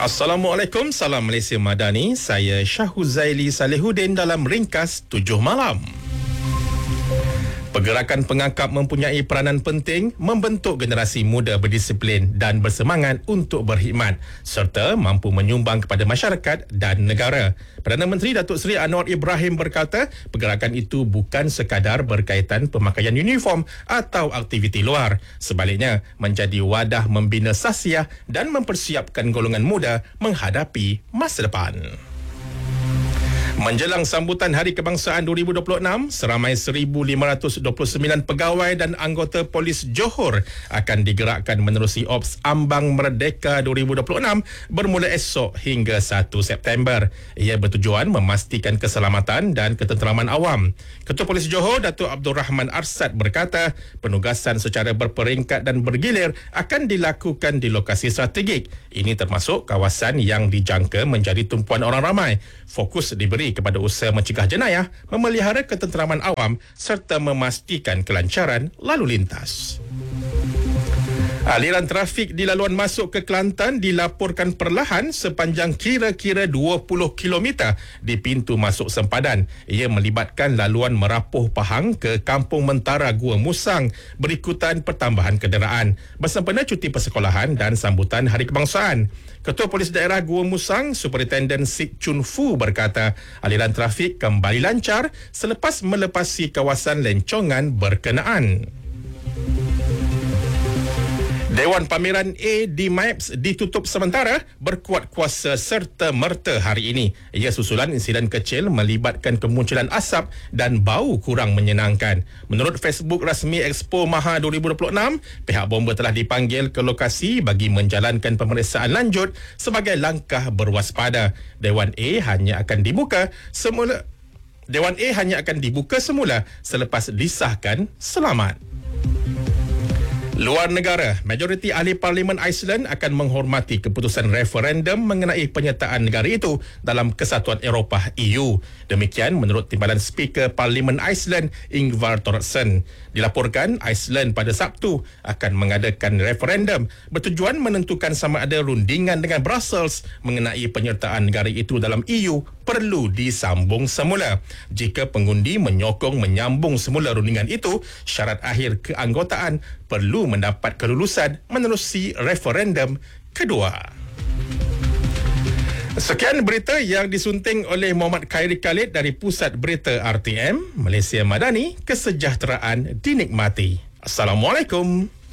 Assalamualaikum, salam Malaysia Madani. Saya Syahuzaili Salehuddin dalam ringkas 7 malam. Pergerakan pengangkap mempunyai peranan penting membentuk generasi muda berdisiplin dan bersemangat untuk berkhidmat serta mampu menyumbang kepada masyarakat dan negara. Perdana Menteri Datuk Seri Anwar Ibrahim berkata, pergerakan itu bukan sekadar berkaitan pemakaian uniform atau aktiviti luar. Sebaliknya, menjadi wadah membina sasiah dan mempersiapkan golongan muda menghadapi masa depan. Menjelang sambutan Hari Kebangsaan 2026, seramai 1,529 pegawai dan anggota polis Johor akan digerakkan menerusi Ops Ambang Merdeka 2026 bermula esok hingga 1 September. Ia bertujuan memastikan keselamatan dan ketenteraman awam. Ketua Polis Johor, Datuk Abdul Rahman Arsad berkata, penugasan secara berperingkat dan bergilir akan dilakukan di lokasi strategik. Ini termasuk kawasan yang dijangka menjadi tumpuan orang ramai. Fokus diberi kepada usaha mencegah jenayah, memelihara ketenteraman awam serta memastikan kelancaran lalu lintas. Aliran trafik di laluan masuk ke Kelantan dilaporkan perlahan sepanjang kira-kira 20 km di pintu masuk sempadan. Ia melibatkan laluan Merapuh Pahang ke Kampung Mentara Gua Musang berikutan pertambahan kenderaan bersempena cuti persekolahan dan sambutan Hari Kebangsaan. Ketua Polis Daerah Gua Musang, Superintendent Sik Chun Fu berkata, aliran trafik kembali lancar selepas melepasi kawasan lencongan berkenaan. Dewan Pameran A di MIPS ditutup sementara berkuat kuasa serta merta hari ini. Ia susulan insiden kecil melibatkan kemunculan asap dan bau kurang menyenangkan. Menurut Facebook rasmi Expo Maha 2026, pihak bomba telah dipanggil ke lokasi bagi menjalankan pemeriksaan lanjut sebagai langkah berwaspada. Dewan A hanya akan dibuka semula selepas disahkan selamat. Luar negara, majoriti ahli Parlimen Iceland akan menghormati keputusan referendum mengenai penyertaan negara itu dalam Kesatuan Eropah EU. Demikian menurut Timbalan Speaker Parlimen Iceland, Ingvar Thoresen. Dilaporkan Iceland pada Sabtu akan mengadakan referendum bertujuan menentukan sama ada rundingan dengan Brussels mengenai penyertaan negara itu dalam EU perlu disambung semula. Jika pengundi menyokong menyambung semula rundingan itu, syarat akhir keanggotaan perlu mendapat kelulusan menerusi referendum kedua. Sekian berita yang disunting oleh Muhammad Khairi Khalid dari Pusat Berita RTM, Malaysia Madani, kesejahteraan dinikmati. Assalamualaikum.